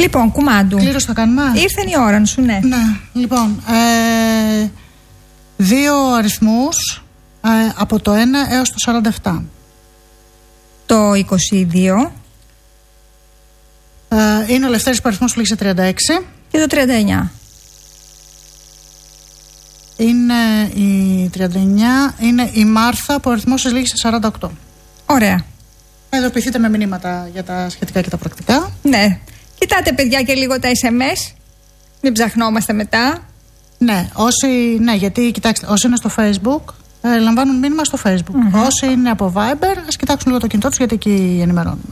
Λοιπόν, κουμάντου. Κλήρωση θα κάνουμε. Ήρθε η ώρα σου, ναι. Ναι, λοιπόν. 2 αριθμούς από το 1 έως το 47. Το 22. Είναι ο Λευτέρης που αριθμός που λήγει σε 36. Και το 39. Είναι η 39. Είναι η Μάρθα που αριθμός της λήγει σε 48. Ωραία. Ειδοποιηθείτε με μηνύματα για τα σχετικά και τα πρακτικά. Ναι. Κοιτάτε, παιδιά, και λίγο τα SMS. Μην ψαχνόμαστε μετά. Ναι, ναι, γιατί κοιτάξτε, όσοι είναι στο Facebook λαμβάνουν μήνυμα στο Facebook. Όσοι είναι από Viber, ας κοιτάξουν λίγο το κινητό τους, γιατί εκεί ενημερώνουμε.